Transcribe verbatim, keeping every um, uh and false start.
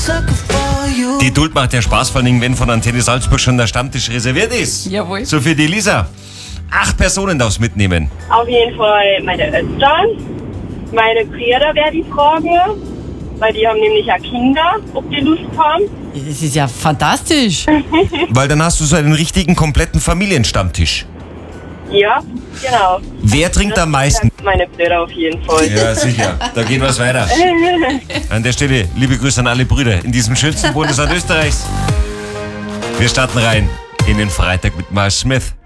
Die Duld macht ja Spaß, vor allem wenn von Antenne Salzburg schon der Stammtisch reserviert ist. Jawohl. So für die Lisa. Acht Personen darfst mitnehmen. Auf jeden Fall meine Eltern, meine Brüder wäre die Frage, weil die haben nämlich ja Kinder, ob die Lust haben. Das ist ja fantastisch. Weil dann hast du so einen richtigen, kompletten Familienstammtisch. Ja, genau. Wer trinkt am meisten? Meine Brüder auf jeden Fall. Ja, sicher. Da geht was weiter. An der Stelle, liebe Grüße an alle Brüder in diesem schönsten Bundesland Österreichs. Wir starten rein in den Freitag mit Miles Smith.